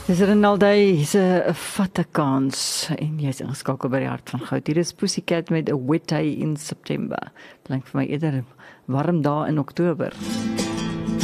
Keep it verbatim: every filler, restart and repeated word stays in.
Dis Renaldie se vatte kans en jy's ingeskakel by die hart van goud. Hier is Pussycat met 'n Wet Day in September. Klink vir my eerder warm dae in Oktober.